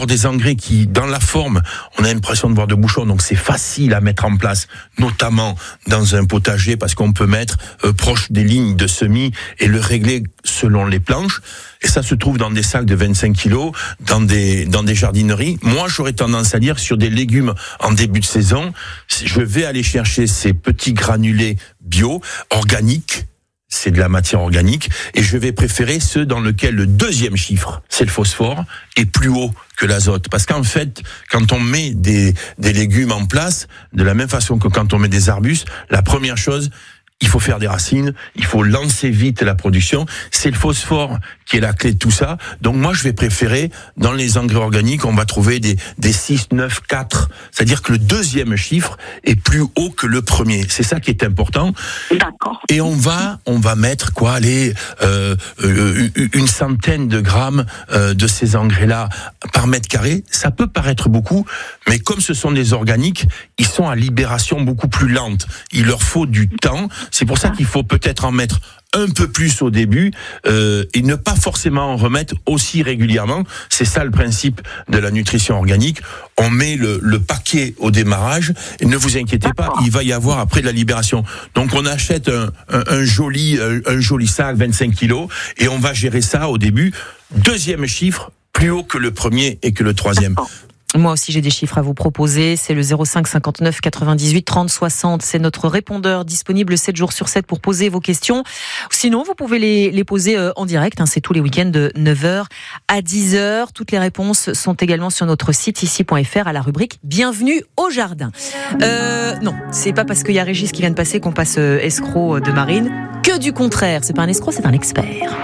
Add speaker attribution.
Speaker 1: encore des engrais qui, dans la forme, on a l'impression de voir de bouchons, donc c'est facile à mettre en place, notamment dans un potager, parce qu'on peut mettre proche des lignes de semis et le régler selon les planches. Et ça se trouve dans des sacs de 25 kilos, dans des jardineries. Moi, j'aurais tendance à dire, sur des légumes en début de saison, je vais aller chercher ces petits granulés bio, organiques. C'est de la matière organique, et je vais préférer ceux dans lesquels le deuxième chiffre, c'est le phosphore, est plus haut que l'azote. Parce qu'en fait, quand on met des légumes en place, de la même façon que quand on met des arbustes, la première chose, il faut faire des racines, il faut lancer vite la production. C'est le phosphore qui est la clé de tout ça. Donc moi, je vais préférer, dans les engrais organiques, on va trouver des 6, 9, 4. C'est-à-dire que le deuxième chiffre est plus haut que le premier. C'est ça qui est important.
Speaker 2: D'accord.
Speaker 1: Et on va mettre une centaine de grammes de ces engrais-là par mètre carré. Ça peut paraître beaucoup, mais comme ce sont des organiques, ils sont à libération beaucoup plus lente. Il leur faut du temps. C'est pour ça qu'il faut peut-être en mettre un peu plus au début et ne pas forcément en remettre aussi régulièrement. C'est ça le principe de la nutrition organique. On met le paquet au démarrage et ne vous inquiétez pas, il va y avoir après de la libération. Donc on achète un joli sac, 25 kilos, et on va gérer ça au début. Deuxième chiffre, plus haut que le premier et que le troisième.
Speaker 3: Moi aussi, j'ai des chiffres à vous proposer. C'est le 05 59 98 30 60. C'est notre répondeur disponible 7 jours sur 7 pour poser vos questions. Sinon, vous pouvez les poser en direct. C'est tous les week-ends de 9h à 10h. Toutes les réponses sont également sur notre site ici.fr à la rubrique Bienvenue au jardin. Non, c'est pas parce qu'il y a Régis qui vient de passer qu'on passe escroc de Marine. Que du contraire. C'est pas un escroc, c'est un expert.